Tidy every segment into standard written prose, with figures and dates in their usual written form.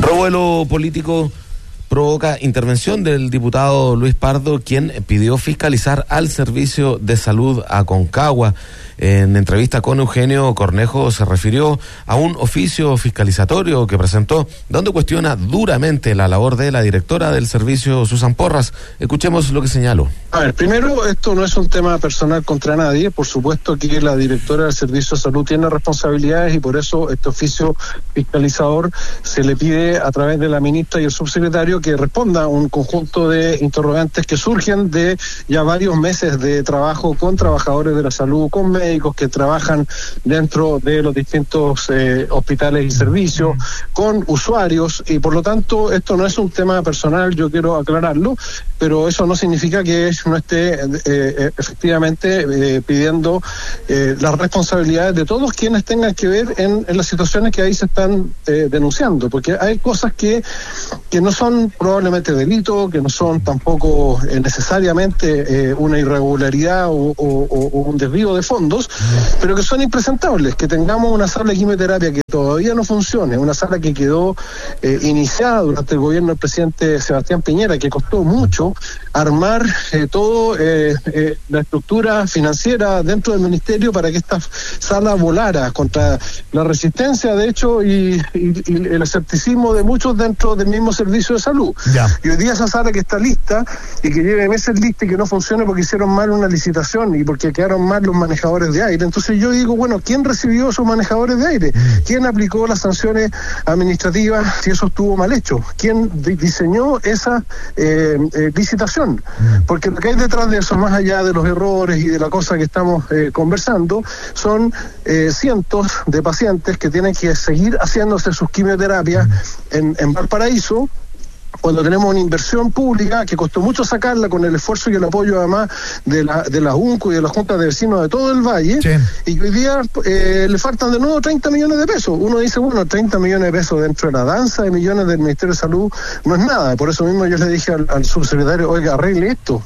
Revuelo político provoca intervención del diputado Luis Pardo, quien pidió fiscalizar al Servicio de Salud Aconcagua. En entrevista con Eugenio Cornejo se refirió a un oficio fiscalizatorio que presentó, donde cuestiona duramente la labor de la directora del servicio, Susan Porras. Escuchemos lo que señaló. A ver, primero, esto no es un tema personal contra nadie. Por supuesto que la directora del Servicio de Salud tiene responsabilidades y por eso este oficio fiscalizador se le pide a través de la ministra y el subsecretario que responda a un conjunto de interrogantes que surgen de ya varios meses de trabajo con trabajadores de la salud, con médicos que trabajan dentro de los distintos hospitales y servicios, con usuarios, y por lo tanto esto no es un tema personal, yo quiero aclararlo, pero eso no significa que no esté efectivamente pidiendo las responsabilidades de todos quienes tengan que ver en las situaciones que ahí se están denunciando, porque hay cosas que no son probablemente delito, que no son tampoco necesariamente una irregularidad o un desvío de fondos, pero que son impresentables. Que tengamos una sala de quimioterapia que todavía no funcione, una sala que quedó iniciada durante el gobierno del presidente Sebastián Piñera, que costó mucho armar toda la estructura financiera dentro del ministerio para que esta sala volara contra la resistencia, de hecho, y el escepticismo de muchos dentro del mismo servicio de salud. Ya. Y hoy día esa sala que está lista y que lleve meses lista y que no funcione porque hicieron mal una licitación y porque quedaron mal los manejadores de aire. Entonces yo digo, bueno, ¿quién recibió esos manejadores de aire? ¿Quién aplicó las sanciones administrativas si eso estuvo mal hecho? ¿Quién diseñó esa licitación? Porque lo que hay detrás de eso, más allá de los errores y de la cosa que estamos conversando, son cientos de pacientes que tienen que seguir haciéndose sus quimioterapias en Valparaíso, cuando tenemos una inversión pública que costó mucho sacarla con el esfuerzo y el apoyo además de la UNCO y de las juntas de vecinos de todo el valle, sí. Y hoy día le faltan de nuevo 30 millones de pesos. Uno dice, bueno, 30 millones de pesos dentro de la danza de millones del Ministerio de Salud no es nada. Por eso mismo yo le dije al subsecretario, oiga, arregle esto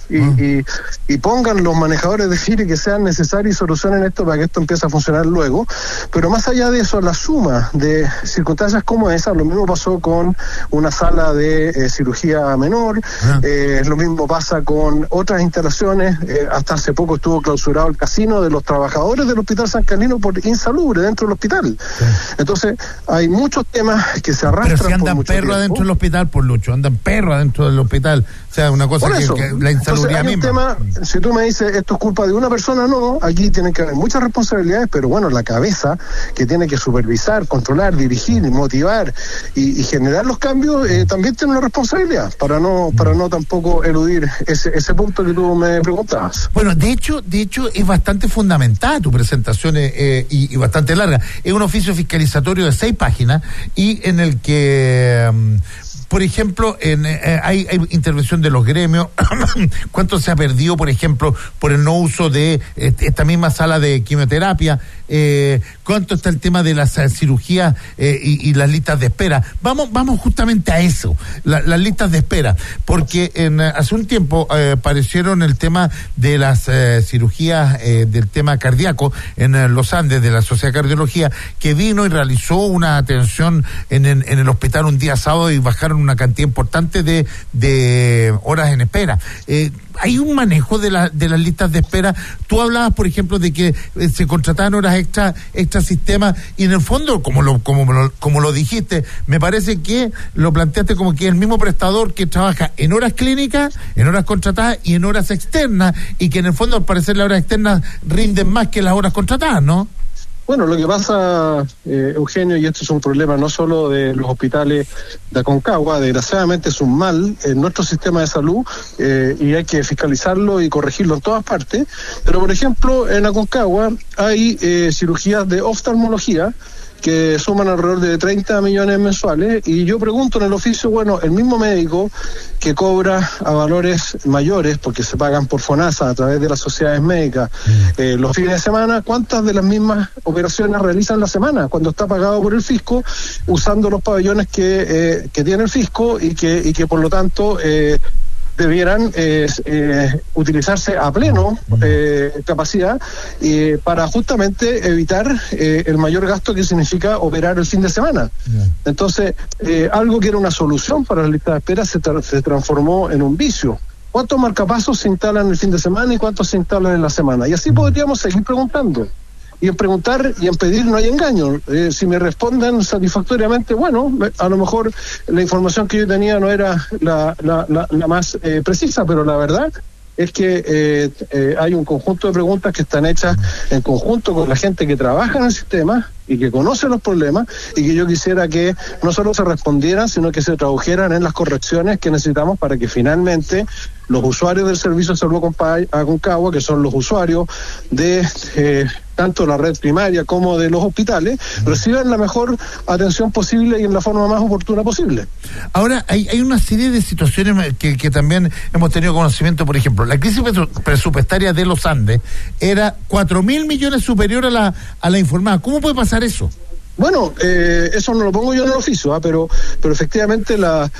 y pongan los manejadores de FIRE que sean necesarios y solucionen esto para que esto empiece a funcionar luego. Pero más allá de eso, la suma de circunstancias como esa, lo mismo pasó con una sala de cirugía menor, lo mismo pasa con otras instalaciones, hasta hace poco estuvo clausurado el casino de los trabajadores del Hospital San Carlino por insalubre dentro del hospital. Sí. Entonces, hay muchos temas que se arrastran. Pero si andan perros adentro del hospital, por Lucho, andan perros adentro del hospital, o sea, una cosa que la insalubridad misma. Tema, si tú me dices, esto es culpa de una persona, no, aquí tienen que haber muchas responsabilidades, pero bueno, la cabeza que tiene que supervisar, controlar, dirigir, motivar y generar los cambios, también tiene una responsabilidad para no tampoco eludir ese punto que tú me preguntabas. Bueno, de hecho es bastante fundamentada tu presentación y bastante larga. Es un oficio fiscalizatorio de 6 páginas y en el que por ejemplo, hay intervención de los gremios. ¿Cuánto se ha perdido, por ejemplo, por el no uso de esta misma sala de quimioterapia? ¿Cuánto está el tema de las cirugías y las listas de espera? Vamos justamente a eso, las listas de espera, porque hace un tiempo aparecieron el tema de las cirugías del tema cardíaco en los Andes, de la Sociedad de Cardiología, que vino y realizó una atención en el hospital un día sábado y bajaron una cantidad importante de horas en espera. Hay un manejo de las listas de espera. Tú hablabas, por ejemplo, de que se contrataban horas extra sistemas, y en el fondo, como lo dijiste, me parece que lo planteaste como que es el mismo prestador que trabaja en horas clínicas, en horas contratadas y en horas externas, y que en el fondo, al parecer, las horas externas rinden más que las horas contratadas, ¿no? Bueno, lo que pasa, Eugenio, y esto es un problema no solo de los hospitales de Aconcagua, desgraciadamente es un mal en nuestro sistema de salud, y hay que fiscalizarlo y corregirlo en todas partes. Pero, por ejemplo, en Aconcagua hay cirugías de oftalmología que suman alrededor de 30 millones mensuales, y yo pregunto en el oficio, bueno, el mismo médico que cobra a valores mayores, porque se pagan por FONASA a través de las sociedades médicas, los fines de semana, ¿cuántas de las mismas operaciones realizan la semana, cuando está pagado por el fisco, usando los pabellones que tiene el fisco y que por lo tanto debieran utilizarse a pleno capacidad para justamente evitar el mayor gasto que significa operar el fin de semana. Entonces, algo que era una solución para la lista de espera se transformó en un vicio. ¿Cuántos marcapasos se instalan el fin de semana y cuántos se instalan en la semana? Y así podríamos seguir preguntando. Y en preguntar y en pedir no hay engaño. Si me responden satisfactoriamente, bueno, a lo mejor la información que yo tenía no era la más precisa, pero la verdad es que hay un conjunto de preguntas que están hechas en conjunto con la gente que trabaja en el sistema y que conoce los problemas, y que yo quisiera que no solo se respondieran, sino que se tradujeran en las correcciones que necesitamos para que finalmente los usuarios del servicio de salud Aconcagua, que son los usuarios de tanto la red primaria como de los hospitales, reciban la mejor atención posible y en la forma más oportuna posible. Ahora, hay una serie de situaciones que también hemos tenido conocimiento. Por ejemplo, la crisis presupuestaria de los Andes era 4.000 millones superior a la informada. ¿Cómo puede pasar eso? Bueno, eso no lo pongo yo en el oficio, pero efectivamente la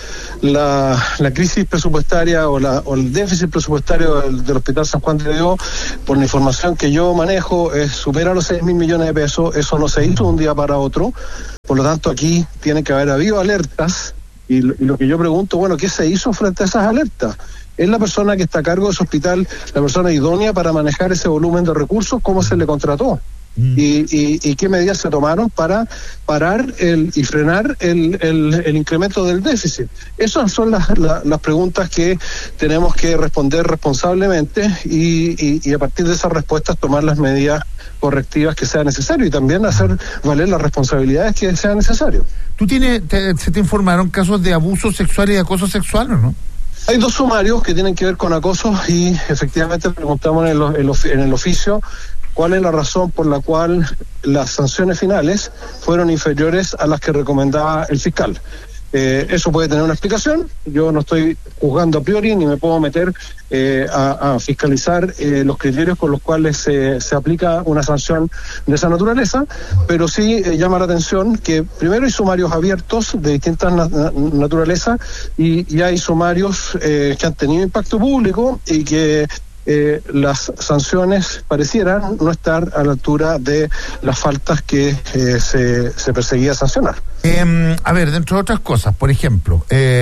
crisis presupuestaria o el déficit presupuestario del Hospital San Juan de Dios, por la información que yo manejo, supera los 6.000 millones de pesos. Eso no se hizo un día para otro. Por lo tanto, aquí tiene que haber habido alertas, y lo que yo pregunto, bueno, ¿qué se hizo frente a esas alertas? ¿Es la persona que está a cargo de ese hospital la persona idónea para manejar ese volumen de recursos? ¿Cómo se le contrató? ¿Y qué medidas se tomaron para parar y frenar el incremento del déficit? Esas son las preguntas que tenemos que responder responsablemente y a partir de esas respuestas tomar las medidas correctivas que sea necesario y también hacer valer las responsabilidades que sea necesario. ¿Se te informaron casos de abuso sexual y de acoso sexual o no? Hay 2 sumarios que tienen que ver con acoso y efectivamente preguntamos en el oficio cuál es la razón por la cual las sanciones finales fueron inferiores a las que recomendaba el fiscal. Eso puede tener una explicación. Yo no estoy juzgando a priori ni me puedo meter a fiscalizar los criterios con los cuales se aplica una sanción de esa naturaleza, pero sí llama la atención que primero hay sumarios abiertos de distintas naturalezas y hay sumarios que han tenido impacto público y que las sanciones parecieran no estar a la altura de las faltas que se perseguía sancionar. A ver, dentro de otras cosas, por ejemplo,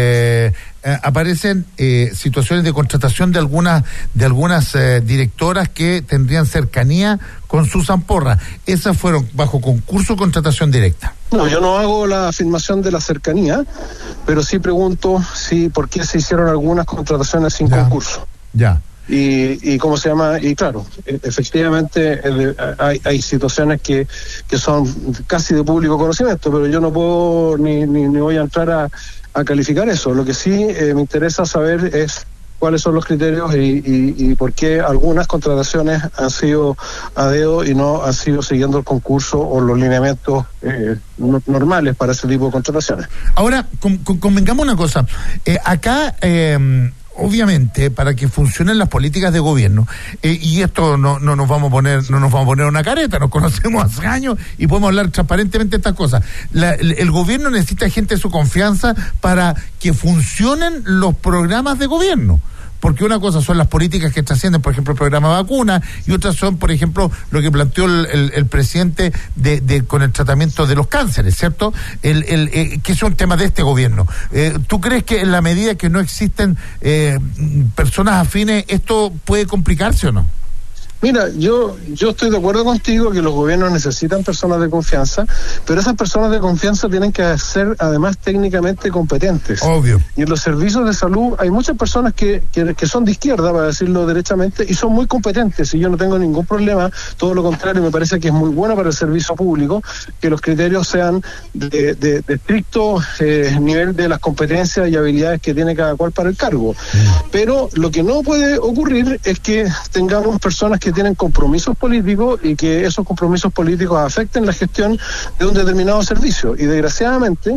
aparecen situaciones de contratación de algunas directoras que tendrían cercanía con Susan Porras. ¿Esas fueron bajo concurso o contratación directa? No, yo no hago la afirmación de la cercanía, pero sí pregunto por qué se hicieron algunas contrataciones sin concurso. Ya. Y cómo se llama, y claro, efectivamente hay situaciones que son casi de público conocimiento, pero yo no puedo ni voy a entrar a calificar eso. Lo que sí me interesa saber es cuáles son los criterios y por qué algunas contrataciones han sido a dedo y no han sido siguiendo el concurso o los lineamientos normales para ese tipo de contrataciones. Ahora, convengamos una cosa, acá obviamente, para que funcionen las políticas de gobierno, y esto no nos vamos a poner una careta, nos conocemos hace años y podemos hablar transparentemente de estas cosas. El gobierno necesita gente de su confianza para que funcionen los programas de gobierno. Porque una cosa son las políticas que trascienden, por ejemplo, el programa vacuna, y otras son, por ejemplo, lo que planteó el presidente con el tratamiento de los cánceres, ¿cierto? Que es un tema de este gobierno. ¿Tú crees que en la medida que no existen personas afines, esto puede complicarse o no? Mira, yo estoy de acuerdo contigo que los gobiernos necesitan personas de confianza, pero esas personas de confianza tienen que ser además técnicamente competentes. Obvio. Y en los servicios de salud hay muchas personas que son de izquierda, para decirlo derechamente, y son muy competentes, y yo no tengo ningún problema, todo lo contrario, me parece que es muy bueno para el servicio público que los criterios sean de estricto nivel de las competencias y habilidades que tiene cada cual para el cargo. Pero lo que no puede ocurrir es que tengamos personas que tienen compromisos políticos y que esos compromisos políticos afecten la gestión de un determinado servicio. Y desgraciadamente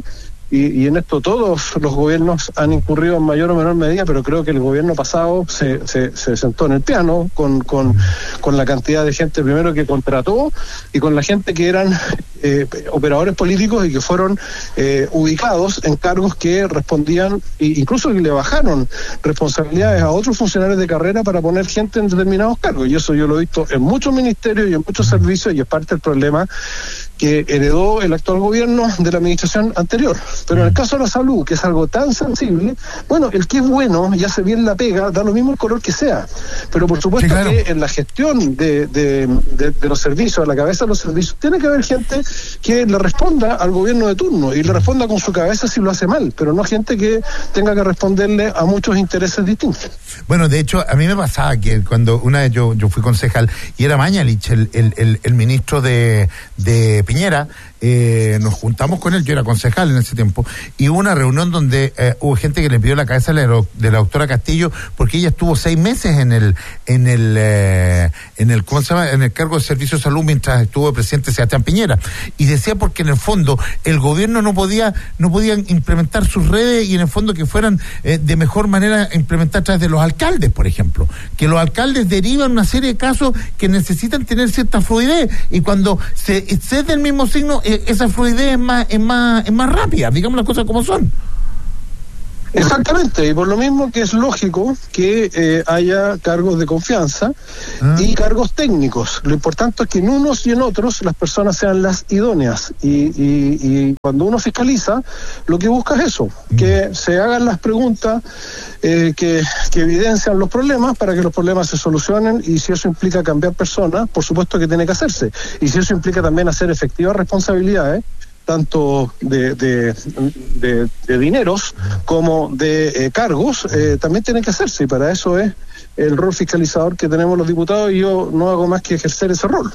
y en esto todos los gobiernos han incurrido en mayor o menor medida, pero creo que el gobierno pasado se sentó en el piano con la cantidad de gente primero que contrató y con la gente que eran operadores políticos y que fueron ubicados en cargos que respondían, incluso que le bajaron responsabilidades a otros funcionarios de carrera para poner gente en determinados cargos, y eso yo lo he visto en muchos ministerios y en muchos servicios, y es parte del problema que heredó el actual gobierno de la administración anterior. Pero en el caso de la salud, que es algo tan sensible, bueno, el que es bueno y hace bien la pega, da lo mismo el color que sea, pero por supuesto sí, claro, que en la gestión de los servicios, a la cabeza de los servicios, tiene que haber gente que le responda al gobierno de turno y le responda con su cabeza si lo hace mal, pero no gente que tenga que responderle a muchos intereses distintos. Bueno, de hecho, a mí me pasaba que cuando una vez yo fui concejal y era Mañalich, el ministro de Piñera, nos juntamos con él, yo era concejal en ese tiempo, y hubo una reunión donde hubo gente que le pidió la cabeza de la doctora Castillo, porque ella estuvo 6 meses en el ¿cómo se llama?, en el cargo de Servicio de Salud mientras estuvo el presidente Sebastián Piñera, y decía porque en el fondo el gobierno no podía implementar sus redes, y en el fondo que fueran de mejor manera implementar a través de los alcaldes, por ejemplo, que los alcaldes derivan una serie de casos que necesitan tener cierta fluidez, y cuando se es del mismo signo, esa fluidez es más rápida, digamos las cosas como son. Exactamente, y por lo mismo que es lógico que haya cargos de confianza y cargos técnicos. Lo importante es que en unos y en otros las personas sean las idóneas, y cuando uno fiscaliza, lo que busca es eso, que se hagan las preguntas que evidencian los problemas para que los problemas se solucionen, y si eso implica cambiar personas, por supuesto que tiene que hacerse, y si eso implica también hacer efectivas responsabilidades, tanto de dineros como de cargos, también tienen que hacerse, y para eso es el rol fiscalizador que tenemos los diputados, y yo no hago más que ejercer ese rol.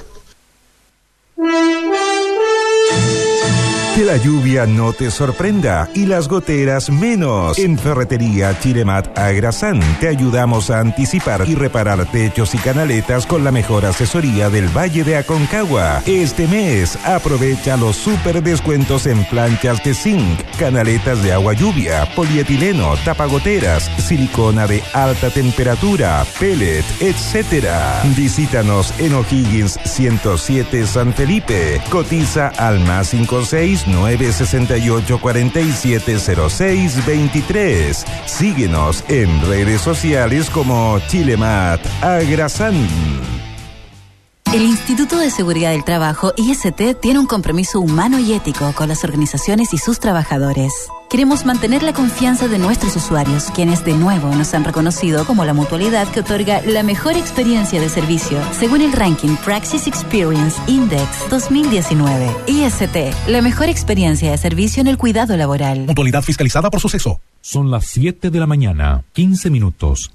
Que la lluvia no te sorprenda y las goteras menos. En Ferretería Chilemat Agrasán te ayudamos a anticipar y reparar techos y canaletas con la mejor asesoría del Valle de Aconcagua. Este mes aprovecha los super descuentos en planchas de zinc, canaletas de agua lluvia, polietileno, tapagoteras, silicona de alta temperatura, pellet, etc. Visítanos en O'Higgins 107 San Felipe. Cotiza al +56 968 4706 23. Síguenos en redes sociales como Chilemat Agrasán. El Instituto de Seguridad del Trabajo, IST, tiene un compromiso humano y ético con las organizaciones y sus trabajadores. Queremos mantener la confianza de nuestros usuarios, quienes de nuevo nos han reconocido como la mutualidad que otorga la mejor experiencia de servicio, según el ranking Praxis Experience Index 2019. IST, la mejor experiencia de servicio en el cuidado laboral. Mutualidad fiscalizada por Suceso. Son las 7 de la mañana, 15 minutos.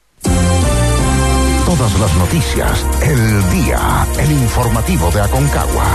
Todas las noticias, el día, el informativo de Aconcagua.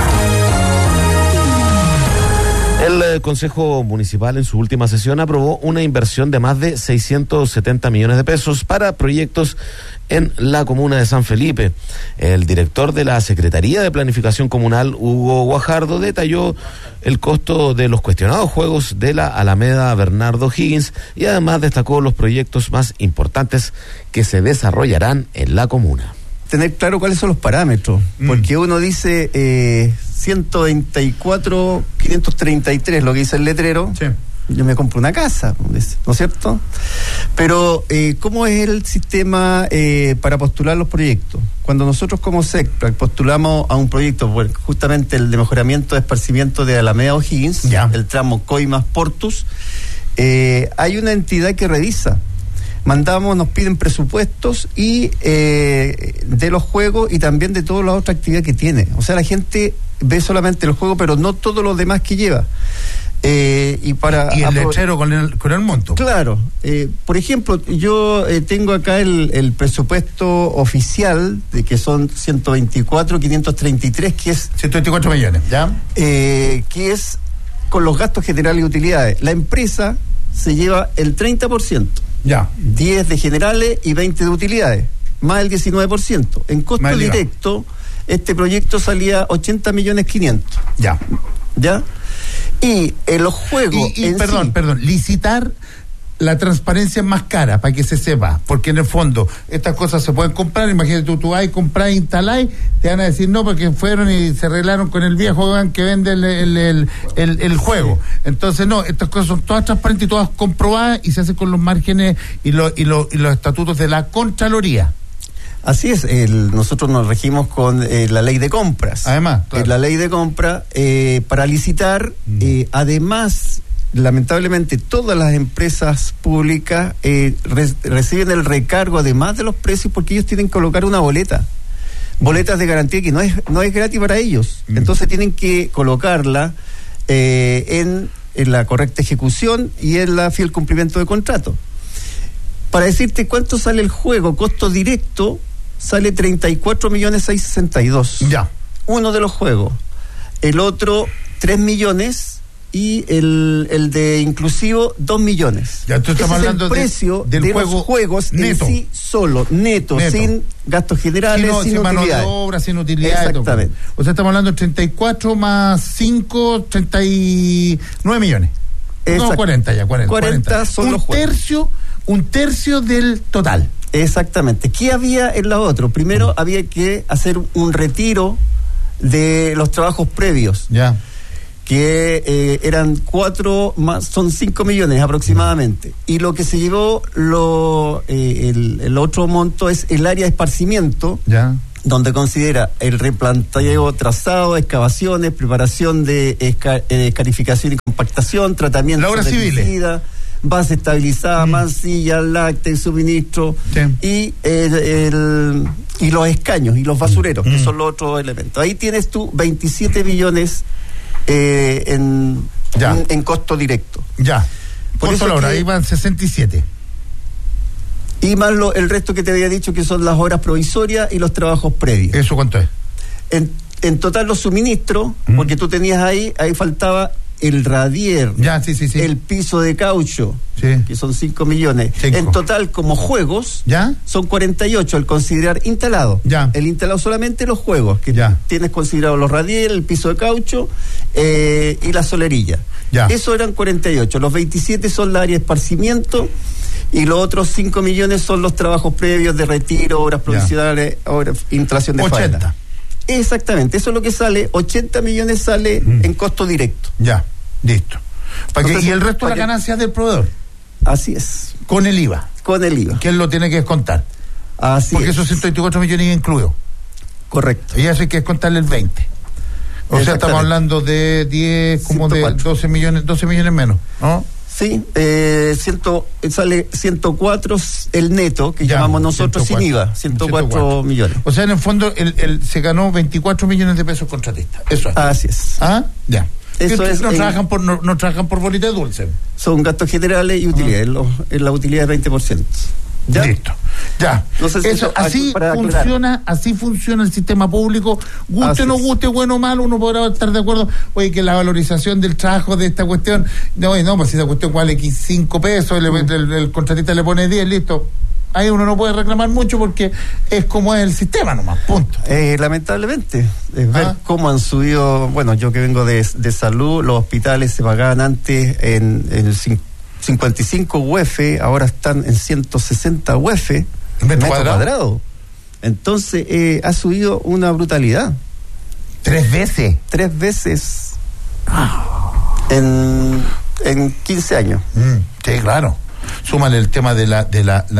El Consejo Municipal en su última sesión aprobó una inversión de más de 670 millones de pesos para proyectos en la comuna de San Felipe. El director de la Secretaría de Planificación Comunal, Hugo Guajardo, detalló el costo de los cuestionados juegos de la Alameda Bernardo O'Higgins y además destacó los proyectos más importantes que se desarrollarán en la comuna. Tener claro cuáles son los parámetros, porque uno dice 124, 533, lo que dice el letrero. Sí. Yo me compro una casa, ¿no es cierto? Pero, ¿cómo es el sistema para postular los proyectos? Cuando nosotros como SECPLAC postulamos a un proyecto, pues, justamente el de mejoramiento de esparcimiento de Alameda O'Higgins, el tramo Coimas-Portus, hay una entidad que revisa. Nos piden presupuestos y de los juegos y también de todas las otras actividades que tiene. O sea, la gente ve solamente el juego, pero no todo lo demás que lleva. Y el lechero con el monto. Claro. Por ejemplo, yo tengo acá el presupuesto oficial, de que son 124.533, que es 124 millones, ¿ya? Que es con los gastos generales y utilidades. La empresa se lleva el 30%. Ya. 10 de generales y 20 de utilidades, más el 19%. En costo directo, este proyecto salía 80.500.000. Ya. Y en los juegos... Perdón, licitar... La transparencia es más cara, para que se sepa, porque en el fondo estas cosas se pueden comprar. Imagínate, tú vas y compras, instaláis, te van a decir no, porque fueron y se arreglaron con el viejo que vende el juego. Entonces no, estas cosas son todas transparentes y todas comprobadas y se hace con los márgenes y los estatutos de la Contraloría. Así es, nosotros nos regimos con la ley de compras. Además, claro. La ley de compra para licitar, además... Lamentablemente todas las empresas públicas reciben el recargo además de los precios, porque ellos tienen que colocar una boletas de garantía que no es gratis para ellos. Entonces tienen que colocarla en la correcta ejecución y en la fiel cumplimiento de contrato. Para decirte cuánto sale el juego, costo directo, sale 34.662.000. Ya. Uno de los juegos. El otro, 3 millones. Y el de inclusivo, 2 millones. Ya tú estás hablando el precio del de juego los juegos neto. en sí solo, neto, sin gastos generales, sin mano utilidades. de obra, sin utilidades. Exactamente. O sea, estamos hablando de 34 más 5, 39 millones. No, 40 ya, 40 son los juegos. Un tercio del total. Exactamente. ¿Qué había en la otra? Primero había que hacer un retiro de los trabajos previos. Ya. Que eran 4 más, son 5 millones aproximadamente. Y lo que se llevó, el otro monto es el área de esparcimiento, ya, donde considera el replanteo, trazado, excavaciones, preparación de escarificación y compactación, tratamiento de pesticida, base estabilizada, mansilla, láctea y suministro, y los escaños y los basureros, que son los otros elementos. Ahí tienes tú 27 billones en costo directo. Ya. Por eso ahora ahí van 67. Y más el resto que te había dicho, que son las horas provisorias y los trabajos previos. ¿Eso cuánto es? En total los suministros, porque tú tenías ahí faltaba el radier, ya, sí. el piso de caucho, que son 5 millones. 5. En total, como juegos, ¿ya? Son 48 al considerar instalado. Ya. El instalado solamente los juegos, que tienes considerado los radier, el piso de caucho y la solerilla. Ya. Eso eran 48. Los 27 son la área de esparcimiento y los otros 5 millones son los trabajos previos de retiro, obras provisionales, instalación de 80. faena. Exactamente, eso es lo que sale. 80 millones sale en costo directo. Ya, listo. ¿Y el resto de la ganancia del proveedor? Así es. Con el IVA. Con el IVA. Que él lo tiene que descontar. Así porque es. esos 124 millones ya incluidos. Correcto. Y eso hay que descontarle el 20. O sea, estamos hablando de 10, como 104. de 12 millones menos, ¿no? Sí, sale 104 el neto, que llamamos nosotros 104, sin IVA, 104 millones. O sea, en el fondo, se ganó 24 millones de pesos contratistas. Eso es. Así es. ¿Ah? Ya. Eso es. No trabajan por bolita de dulce. Son gastos generales y utilidades. En la utilidad es 20%. ¿Ya? Listo. Ya. No sé si eso, así funciona el sistema público. Guste o no guste, bueno o malo, uno podrá estar de acuerdo. Oye, que la valorización del trabajo de esta cuestión, pues si esa cuestión vale 5 pesos, el contratista le pone 10, listo. Ahí uno no puede reclamar mucho porque es como es el sistema nomás, punto. Lamentablemente, ver cómo han subido, bueno, yo que vengo de salud, los hospitales se pagaban antes en el 55 UF, ahora están en 160 UF metro cuadrado. Entonces ha subido una brutalidad. 3 veces. 3 veces en 15 años. Sí, claro. Súmale el tema de la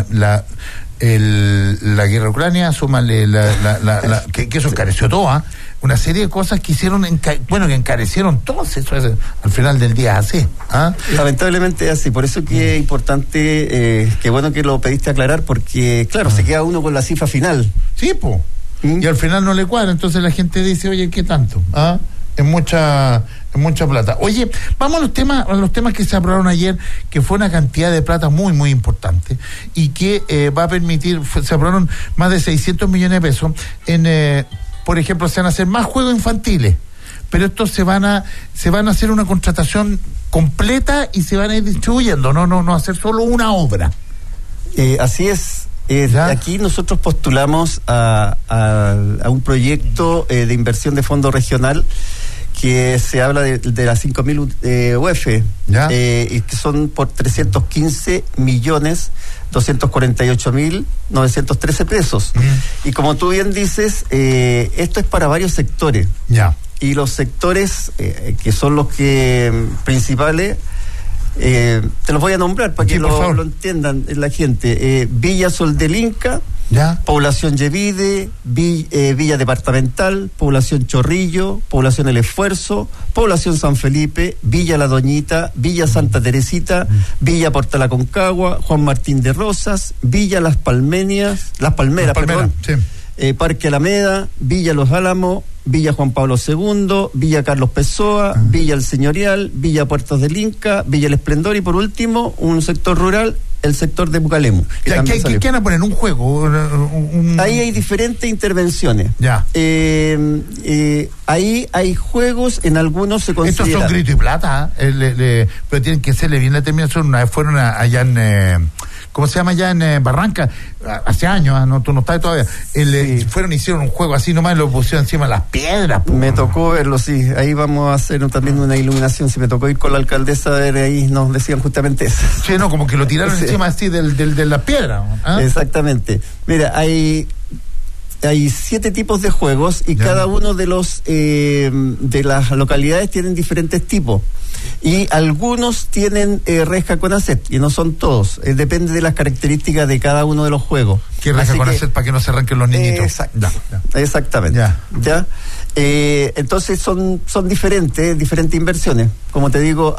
guerra Ucrania, súmale que eso encareció todo, una serie de cosas que hicieron, que encarecieron todo eso al final del día, así. Lamentablemente es así, por eso que es importante, que bueno que lo pediste aclarar, porque claro, se queda uno con la cifra final. Sí, po. Y al final no le cuadra, entonces la gente dice, oye, ¿qué tanto? Es mucha plata. Oye, vamos a los temas que se aprobaron ayer, que fue una cantidad de plata muy, muy importante y que va a permitir, se aprobaron más de 600 millones de pesos por ejemplo, se van a hacer más juegos infantiles, pero estos se van a hacer una contratación completa y se van a ir distribuyendo, no hacer solo una obra. Así es. Aquí nosotros postulamos a un proyecto de inversión de fondo regional que se habla de las 5.000 UF, y que son por 315.248.913 pesos. Y como tú bien dices, esto es para varios sectores. Y los sectores que son los que principales, te los voy a nombrar para que lo entiendan la gente. Villa Sol del Inca, Población Yevide, Villa Departamental, Población Chorrillo, Población El Esfuerzo, Población San Felipe, Villa La Doñita, Villa Santa Teresita, Villa Portal Aconcagua, Juan Martín de Rosas, Villa Las Palmeras, Parque Alameda, Villa Los Álamos, Villa Juan Pablo II, Villa Carlos Pessoa, Villa El Señorial, Villa Puertos del Inca, Villa El Esplendor y por último, un sector rural, el sector de Bucalemu. ¿Qué van a poner? ¿Un juego? Ahí hay diferentes intervenciones. Ahí hay juegos, en algunos se consideran. Estos son grito y plata, pero tienen que hacerle bien la terminación. Una vez fueron allá en... ¿cómo se llama allá en Barranca? Hace años, tú no estás todavía. Fueron, hicieron un juego así nomás y lo pusieron encima de las piedras. Me tocó verlo, sí. Ahí vamos a hacer también una iluminación. Si me tocó ir con la alcaldesa a ver, ahí nos decían justamente eso. Sí, no, como que lo tiraron encima así de la piedra. Exactamente. Mira, hay 7 tipos de juegos y cada uno de los de las localidades tienen diferentes tipos. Y algunos tienen reja con acet, y no son todos. Depende de las características de cada uno de los juegos. ¿Qué reja con acet para que no se arranquen los niñitos? Exactamente. ¿Ya? Entonces son diferentes inversiones. Como te digo,